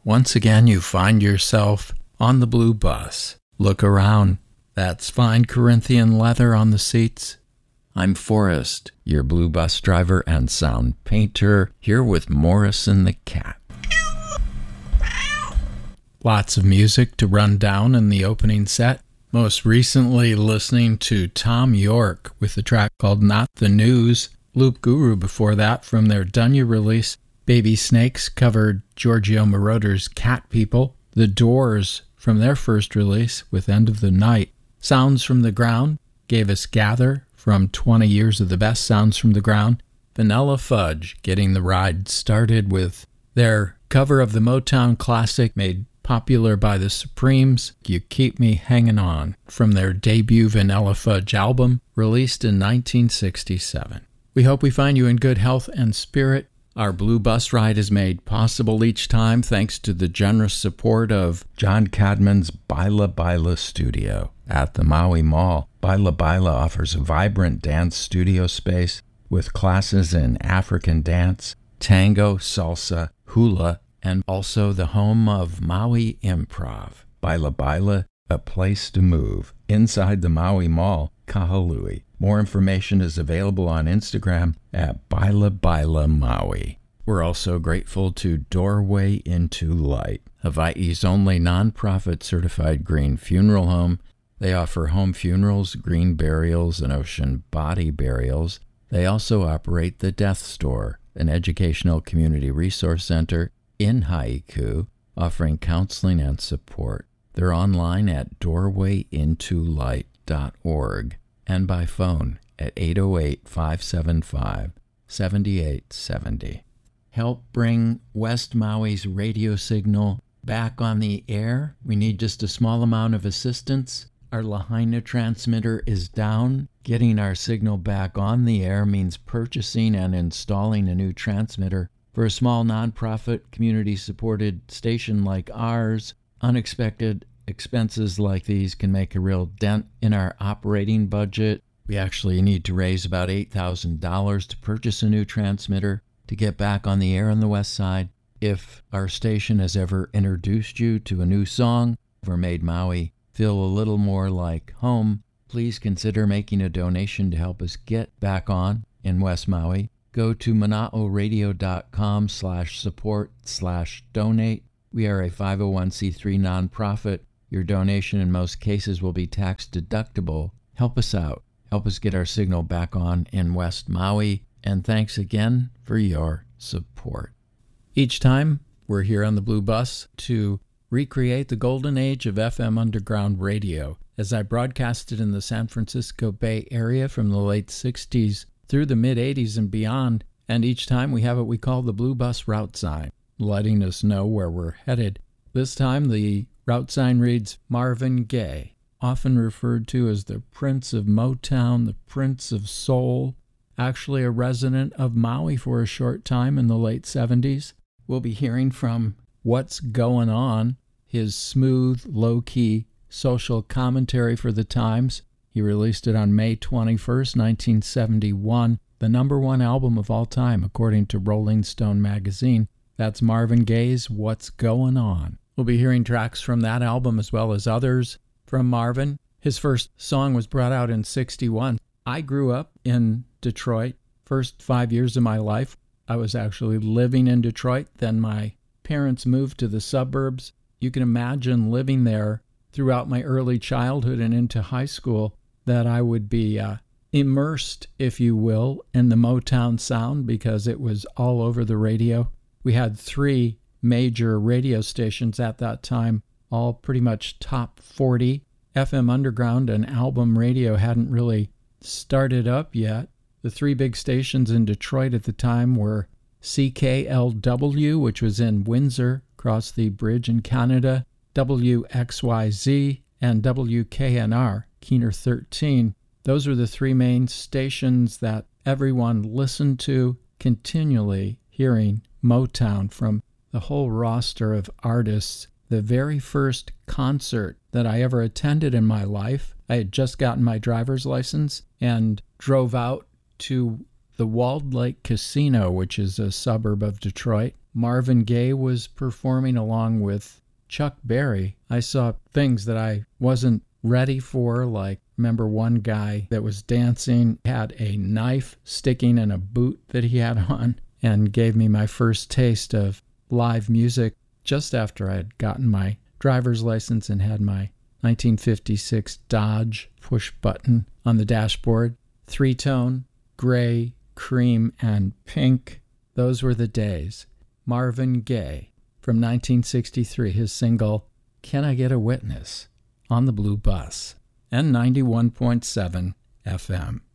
Once again, you find yourself on the blue bus. Look around. That's fine Corinthian leather on the seats. I'm Forrest, your blue bus driver and sound painter, here with Morrison the cat. Lots of music to run down in the opening set. Most recently listening to Tom York with a track called Not the News. Loop Guru before that from their Dunya release. Baby Snakes covered Giorgio Moroder's Cat People. The Doors from their first release with End of the Night. Sounds from the Ground gave us Gather from 20 Years of the Best Sounds from the Ground. Vanilla Fudge getting the ride started with their cover of the Motown classic made popular by the Supremes, You Keep Me Hanging On, from their debut Vanilla Fudge album released in 1967. We hope we find you in good health and spirit. Our Blue Bus Ride is made possible each time thanks to the generous support of John Cadman's Baila Baila Studio at the Maui Mall. Baila Baila offers a vibrant dance studio space with classes in African dance, tango, salsa, hula, and also the home of Maui Improv. Baila Baila, a place to move, inside the Maui Mall, Kahului. More information is available on Instagram at Baila Baila Maui. We're also grateful to Doorway into Light, Hawaii's only nonprofit certified green funeral home. They offer home funerals, green burials, and ocean body burials. They also operate the Death Store, an educational community resource center in Haiku, offering counseling and support. They're online at doorwayintolight.org and by phone at 808-575-7870. Help bring West Maui's radio signal back on the air. We need just a small amount of assistance. Our Lahaina transmitter is down. Getting our signal back on the air means purchasing and installing a new transmitter. For a small nonprofit, community-supported station like ours, unexpected expenses like these can make a real dent in our operating budget. We actually need to raise about $8,000 to purchase a new transmitter to get back on the air on the West Side. If our station has ever introduced you to a new song or made Maui feel a little more like home, please consider making a donation to help us get back on in West Maui. Go to mana'oradio.com/support/donate. We are a 501c3 nonprofit. Your donation in most cases will be tax deductible. Help us out. Help us get our signal back on in West Maui. And thanks again for your support. Each time we're here on the Blue Bus to recreate the golden age of FM underground radio. As I broadcasted in the San Francisco Bay Area from the late 60s through the mid-80s and beyond, and each time we have what we call the Blue Bus route sign, letting us know where we're headed. This time the route sign reads Marvin Gaye, often referred to as the Prince of Motown, the Prince of Soul, actually a resident of Maui for a short time in the late 70s. We'll be hearing from What's Going On, his smooth, low-key social commentary for the times. He released it on May 21st, 1971, the #1 album of all time, according to Rolling Stone magazine. That's Marvin Gaye's What's Going On. We'll be hearing tracks from that album as well as others from Marvin. His first song was brought out in 61. I grew up in Detroit. First 5 years of my life, I was actually living in Detroit. Then my parents moved to the suburbs. You can imagine living there throughout my early childhood and into high school, that I would be immersed, if you will, in the Motown sound because it was all over the radio. We had 3 major radio stations at that time, all pretty much top 40. FM Underground and album radio hadn't really started up yet. The 3 big stations in Detroit at the time were CKLW, which was in Windsor, across the bridge in Canada, WXYZ, and WKNR, Keener 13. Those were the 3 main stations that everyone listened to, continually hearing Motown from the whole roster of artists. The very first concert that I ever attended in my life, I had just gotten my driver's license and drove out to the Walled Lake Casino, which is a suburb of Detroit, Marvin Gaye was performing along with Chuck Berry, I saw things that I wasn't ready for, like remember one guy that was dancing had a knife sticking in a boot that he had on and gave me my first taste of live music just after I had gotten my driver's license and had my 1956 Dodge push button on the dashboard. Three-tone, gray, cream, and pink. Those were the days. Marvin Gaye from 1963, his single, Can I Get a Witness, on the Blue Bus, and 91.7 FM.